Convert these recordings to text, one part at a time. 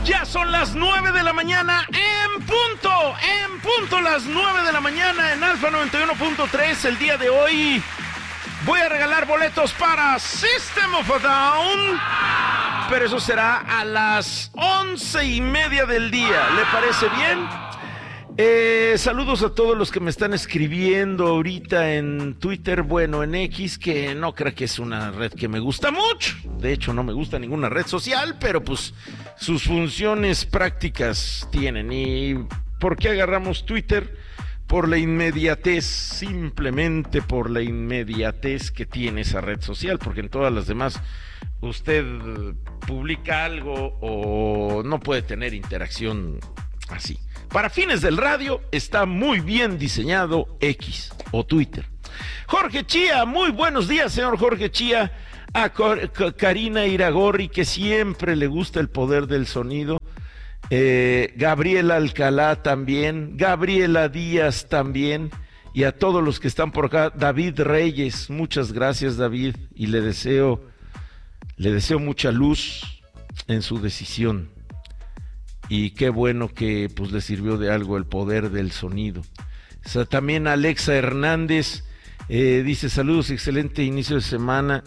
Ya son las 9 de la mañana en punto las 9 de la mañana en Alfa 91.3. El día de hoy voy a regalar boletos para System of a Down, pero eso será a las 11:30 del día. ¿Le parece bien? Saludos a todos los que me están escribiendo ahorita en Twitter, bueno, en X, que no creo que es una red que me gusta mucho. De hecho, no me gusta ninguna red social, pero pues sus funciones prácticas tienen. ¿Y por qué agarramos Twitter? Por la inmediatez, simplemente por la inmediatez que tiene esa red social, porque en todas las demás usted publica algo o no puede tener interacción así. Para fines del radio está muy bien diseñado X o Twitter. Jorge Chía, muy buenos días, señor Jorge Chía. A Karina Iragorri, que siempre le gusta el poder del sonido. Gabriela Alcalá también. Gabriela Díaz también. Y a todos los que están por acá. David Reyes, muchas gracias, David. Y le deseo mucha luz en su decisión. Y qué bueno que pues le sirvió de algo el poder del sonido. O sea, también Alexa Hernández dice: saludos, excelente inicio de semana.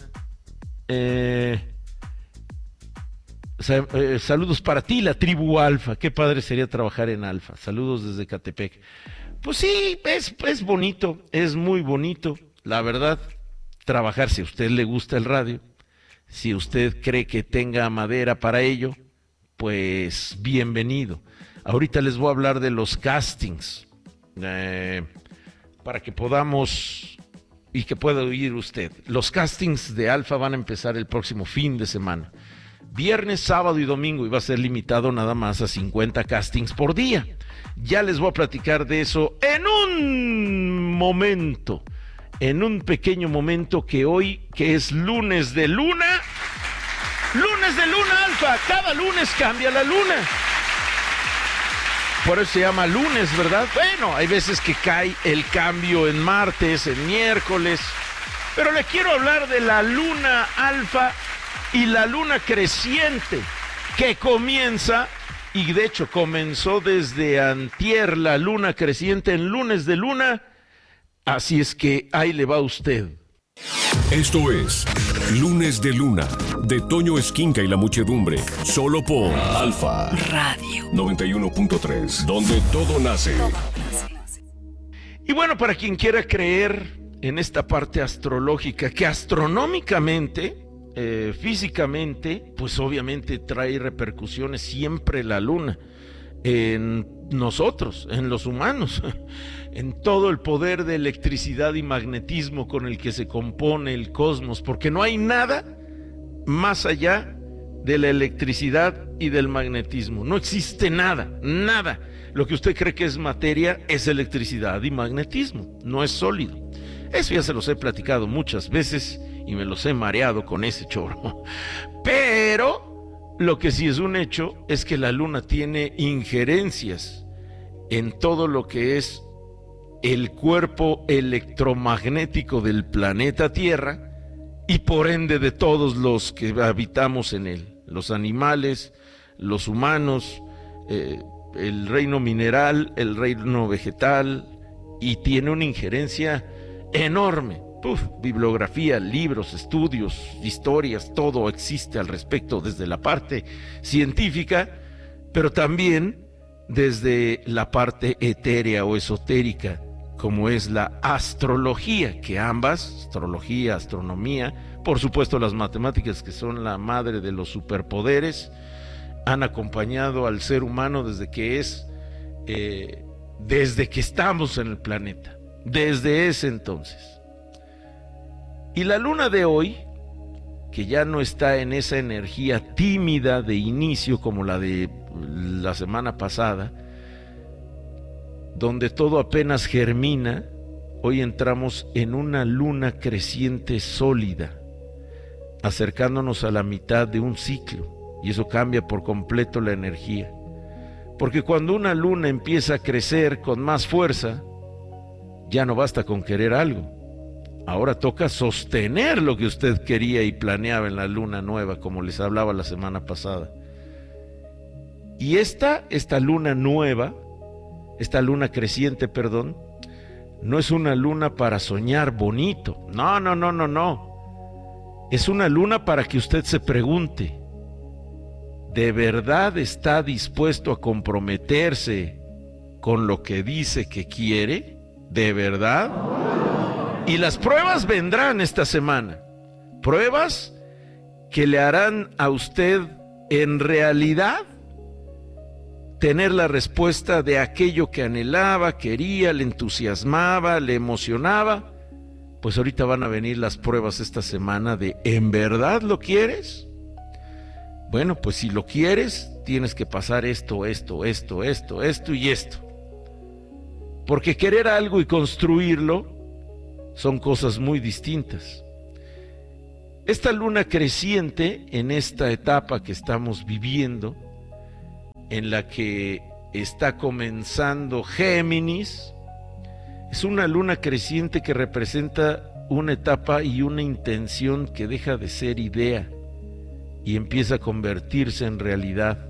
Saludos para ti, la tribu Alfa. Qué padre sería trabajar en Alfa. Saludos desde Catepec. Pues sí, es bonito, es muy bonito, la verdad, trabajar. Si a usted le gusta el radio, si usted cree que tenga madera para ello, pues bienvenido. Ahorita les voy a hablar de los castings, para que podamos y que pueda oír usted. Los castings de Alfa van a empezar el próximo fin de semana. Viernes, sábado y domingo, y va a ser limitado nada más a 50 castings por día. Ya les voy a platicar de eso en un momento, en un pequeño momento, que hoy, que es lunes de luna. Lunes de luna, Alfa, cada lunes cambia la luna. Por eso se llama lunes, ¿verdad? Bueno, hay veces que cae el cambio en martes, en miércoles. Pero le quiero hablar de la luna Alfa y la luna creciente, que comienza, y de hecho comenzó desde antier, la luna creciente en lunes de luna. Así es que ahí le va a usted. Esto es Lunes de Luna, de Toño Esquinca y la muchedumbre, solo por Alfa Radio 91.3, donde todo nace. Y bueno, para quien quiera creer en esta parte astrológica, que astronómicamente, físicamente, pues obviamente trae repercusiones siempre la luna en nosotros, en los humanos, en todo el poder de electricidad y magnetismo con el que se compone el cosmos, porque no hay nada más allá de la electricidad y del magnetismo. No existe nada. Lo que usted cree que es materia es electricidad y magnetismo, no es sólido. Eso ya se los he platicado muchas veces y me los he mareado con ese choro. Pero lo que sí es un hecho es que la luna tiene injerencias en todo lo que es el cuerpo electromagnético del planeta Tierra y por ende de todos los que habitamos en él, los animales, los humanos, el reino mineral, el reino vegetal, y tiene una injerencia enorme. Bibliografía, libros, estudios, historias, todo existe al respecto desde la parte científica, pero también desde la parte etérea o esotérica, como es la astrología, que ambas, astrología, astronomía, por supuesto las matemáticas, que son la madre de los superpoderes, han acompañado al ser humano desde que estamos en el planeta, desde ese entonces. Y la luna de hoy, que ya no está en esa energía tímida de inicio como la de la semana pasada, donde todo apenas germina, hoy entramos en una luna creciente sólida, acercándonos a la mitad de un ciclo, y eso cambia por completo la energía. Porque cuando una luna empieza a crecer con más fuerza, ya no basta con querer algo. Ahora toca sostener lo que usted quería y planeaba en la luna nueva, como les hablaba la semana pasada. Y esta luna nueva, esta luna creciente, perdón, no es una luna para soñar bonito. No. Es una luna para que usted se pregunte, ¿de verdad está dispuesto a comprometerse con lo que dice que quiere? ¿De verdad? Y las pruebas vendrán esta semana. Pruebas que le harán a usted en realidad tener la respuesta de aquello que anhelaba, quería, le entusiasmaba, le emocionaba. Pues ahorita van a venir las pruebas esta semana de ¿en verdad lo quieres? Bueno, pues si lo quieres, tienes que pasar esto y esto. Porque querer algo y construirlo son cosas muy distintas. Esta luna creciente, en esta etapa que estamos viviendo, en la que está comenzando Géminis, es una luna creciente que representa una etapa y una intención que deja de ser idea y empieza a convertirse en realidad.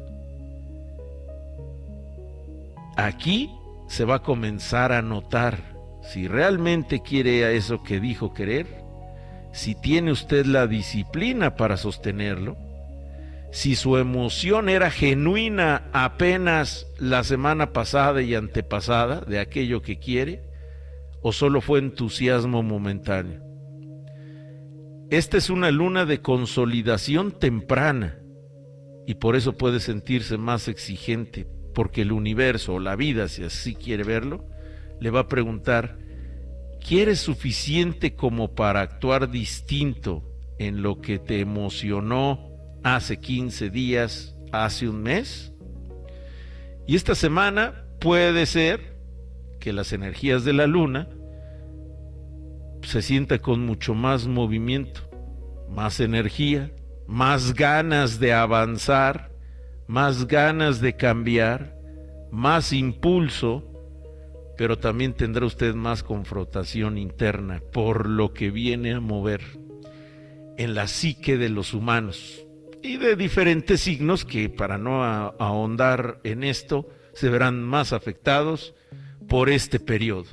Aquí se va a comenzar a notar si realmente quiere a eso que dijo querer, si tiene usted la disciplina para sostenerlo, si su emoción era genuina apenas la semana pasada y antepasada de aquello que quiere, o solo fue entusiasmo momentáneo. Esta es una luna de consolidación temprana y por eso puede sentirse más exigente, porque el universo o la vida, si así quiere verlo, le va a preguntar, ¿quieres suficiente como para actuar distinto en lo que te emocionó hace 15 días, hace un mes? Y esta semana puede ser que las energías de la luna se sienta con mucho más movimiento, más energía, más ganas de avanzar, más ganas de cambiar, más impulso, pero también tendrá usted más confrontación interna por lo que viene a mover en la psique de los humanos y de diferentes signos que, para no ahondar en esto, se verán más afectados por este periodo.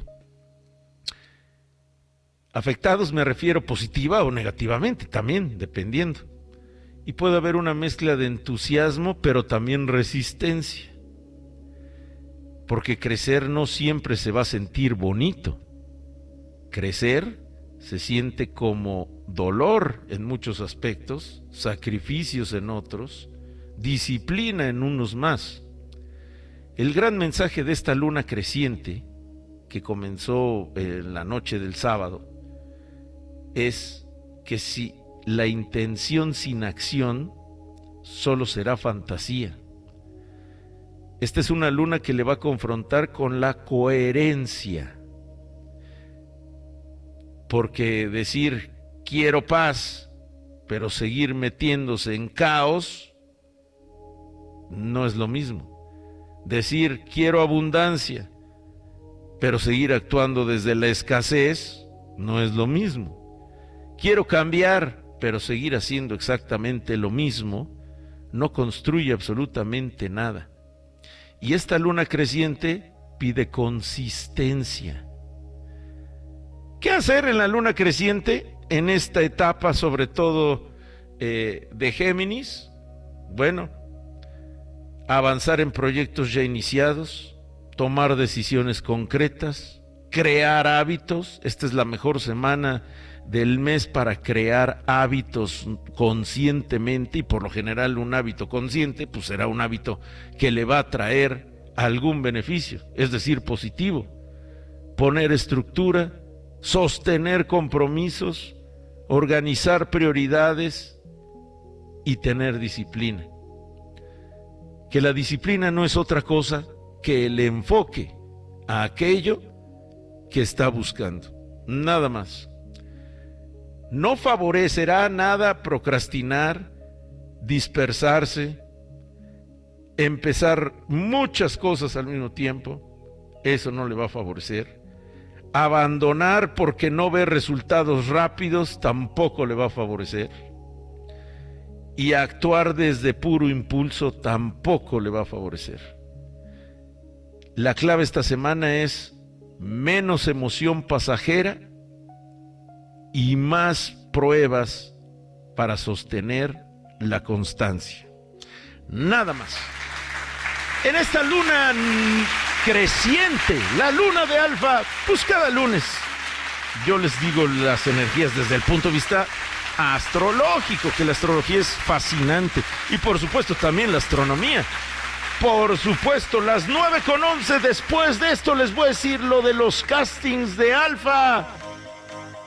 Afectados me refiero positiva o negativamente, también dependiendo. Y puede haber una mezcla de entusiasmo, pero también resistencia. Porque crecer no siempre se va a sentir bonito. Crecer se siente como dolor en muchos aspectos, sacrificios en otros, disciplina en unos más. El gran mensaje de esta luna creciente, que comenzó en la noche del sábado, es que si la intención sin acción solo será fantasía. Esta es una luna que le va a confrontar con la coherencia. Porque decir quiero paz, pero seguir metiéndose en caos, no es lo mismo. Decir quiero abundancia, pero seguir actuando desde la escasez, no es lo mismo. Quiero cambiar, pero seguir haciendo exactamente lo mismo, no construye absolutamente nada. Y esta luna creciente pide consistencia. ¿Qué hacer en la luna creciente en esta etapa, sobre todo de Géminis? Bueno, avanzar en proyectos ya iniciados, tomar decisiones concretas, crear hábitos. Esta es la mejor semana del mes para crear hábitos conscientemente, y por lo general un hábito consciente pues será un hábito que le va a traer algún beneficio, es decir, positivo. Poner estructura, sostener compromisos, organizar prioridades y tener disciplina. Que la disciplina no es otra cosa que el enfoque a aquello que está buscando, nada más. No favorecerá nada procrastinar, dispersarse, empezar muchas cosas al mismo tiempo. Eso no le va a favorecer. Abandonar porque no ve resultados rápidos tampoco le va a favorecer. y actuar desde puro impulso tampoco le va a favorecer. La clave esta semana es menos emoción pasajera y más pruebas para sostener la constancia. Nada más. En esta luna creciente, la luna de Alfa, pues cada lunes yo les digo las energías desde el punto de vista astrológico, que la astrología es fascinante, y por supuesto también la astronomía. Por supuesto, las 9:11, después de esto les voy a decir lo de los castings de Alfa.